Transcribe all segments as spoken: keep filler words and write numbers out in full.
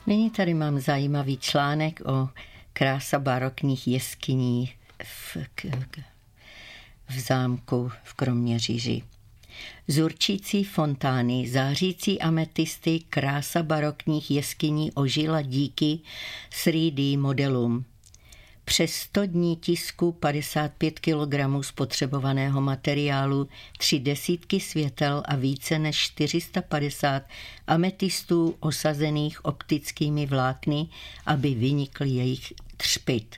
Nyní tady mám zajímavý článek o krása barokních jeskyní v, k, k, v zámku v Kroměříži. Zurčící fontány, zářící ametisty, krása barokních jeskyní ožila díky tři dé modelům. Přes sto dní tisku, padesát pět kilogramů spotřebovaného materiálu, tři desítky světel a více než čtyři sta padesát ametistů osazených optickými vlákny, aby vynikl jejich třpyt.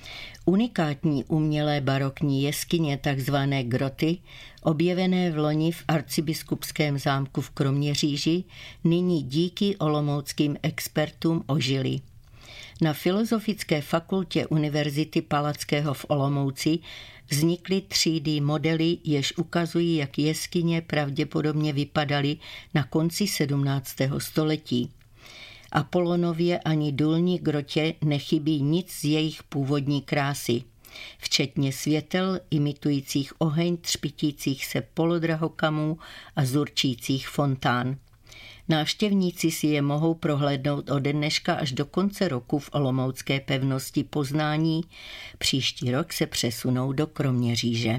Unikátní umělé barokní jeskyně, takzvané groty, objevené v loni v arcibiskupském zámku v Kroměříži, nyní díky olomouckým expertům ožily. Na Filozofické fakultě Univerzity Palackého v Olomouci vznikly tři dé modely, jež ukazují, jak jeskyně pravděpodobně vypadaly na konci sedmnáctého století. Apolonově ani důlní grotě nechybí nic z jejich původní krásy, včetně světel imitujících oheň, třpitících se polodrahokamů a zurčících fontán. Návštěvníci si je mohou prohlédnout ode dneška až do konce roku v olomoucké pevnosti Poznání. Příští rok se přesunou do Kroměříže.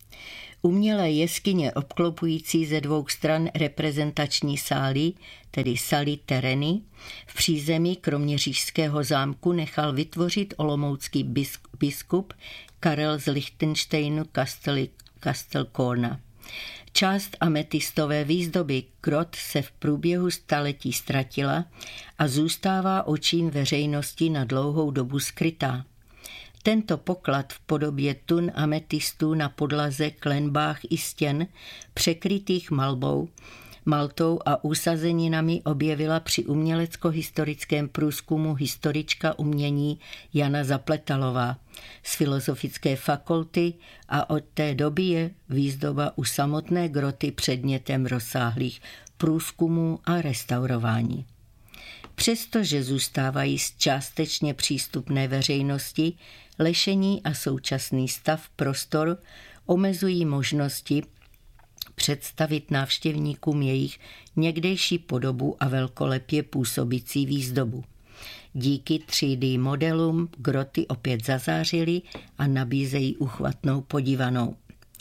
Umělé jeskyně obklopující ze dvou stran reprezentační sály, tedy saly tereny, v přízemí kroměřížského zámku nechal vytvořit olomoucký biskup Karel z Lichtensteinu Kastelkorna. Část ametistové výzdoby grot se v průběhu staletí ztratila a zůstává očím veřejnosti na dlouhou dobu skrytá. Tento poklad v podobě tun ametistů na podlaze, klenbách i stěn, překrytých malbou, maltou a usazeninami objevila při umělecko-historickém průzkumu historička umění Jana Zapletalová z Filozofické fakulty a od té doby je výzdoba u samotné groty předmětem rozsáhlých průzkumů a restaurování. Přestože zůstávají částečně přístupné veřejnosti, lešení a současný stav prostor omezují možnosti představit návštěvníkům jejich někdejší podobu a velkolepě působící výzdobu. Díky tři dé modelům groty opět zazářily a nabízejí uchvatnou podívanou.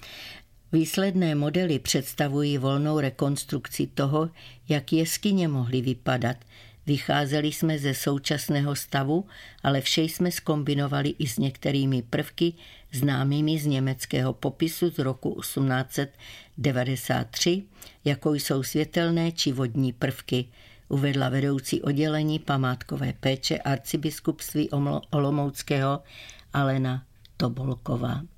Výsledné modely představují volnou rekonstrukci toho, jak jeskyně mohly vypadat. Vycházeli jsme ze současného stavu, ale vše jsme zkombinovali i s některými prvky známými z německého popisu z roku osmnáct set devadesát tři, jako jsou světelné či vodní prvky, uvedla vedoucí oddělení památkové péče arcibiskupství Olomouckého Alena Tobolková.